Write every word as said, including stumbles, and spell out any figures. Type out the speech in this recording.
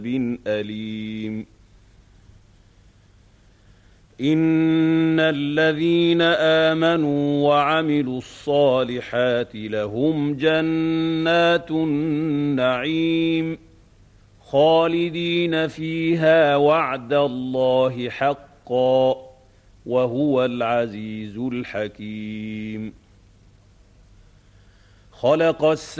أليم إن الذين آمنوا وعملوا الصالحات لهم جنات النعيم خالدين فيها وعد الله حقا وهو العزيز الحكيم خلق السماوات